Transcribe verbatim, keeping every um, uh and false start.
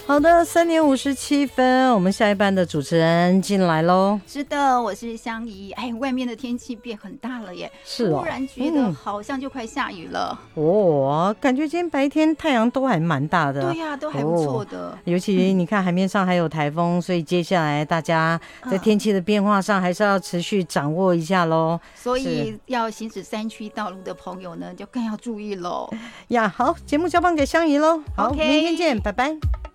好的，三点五十七分，我们下一班的主持人进来喽。 是的，我是香怡。哎，外面的天气变很大了耶， 是哦， 突然觉得好像就快下雨了。 嗯、哦，感觉今天白天太阳都还蛮大的。 对呀、啊，都还不错的。哦、 尤其你看海面上还有台风、嗯，所以接下来大家在天气的变化上还是要持续掌握一下喽。 所以要行驶山区道路的朋友呢，就更要注意喽。 呀，好，节目交棒给香怡喽。好， okay. 明天见，拜拜。